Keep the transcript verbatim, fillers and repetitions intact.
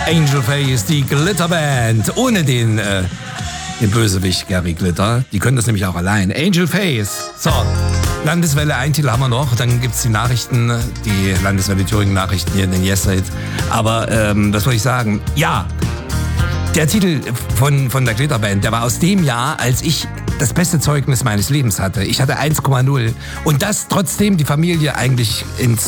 Angel Face, die Glitterband. Ohne den, äh, den Bösewicht Gary Glitter. Die können das nämlich auch allein. Angel Face. So, Landeswelle, ein Titel haben wir noch. Dann gibt's die Nachrichten, die Landeswelle Thüringen Nachrichten hier in den Yes-Side. Aber, ähm, was soll ich sagen? Ja, der Titel von, von der Glitterband, der war aus dem Jahr, als ich das beste Zeugnis meines Lebens hatte. Ich hatte eins Komma null. Und das trotzdem die Familie eigentlich ins